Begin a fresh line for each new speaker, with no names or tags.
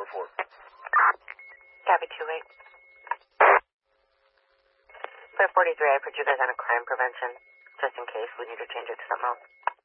for?
Copy 2-8. For 43, I put you guys on a crime prevention, just in case we need to change it to something else.